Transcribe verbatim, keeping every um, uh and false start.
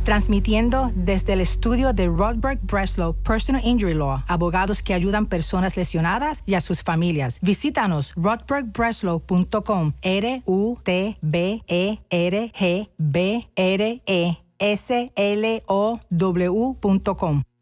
Transmitiendo desde el estudio de Rodberg Breslow Personal Injury Law, abogados que ayudan personas lesionadas y a sus familias. Visítanos rodberg breslow punto com, R U T B E R G B R E S L O W punto com.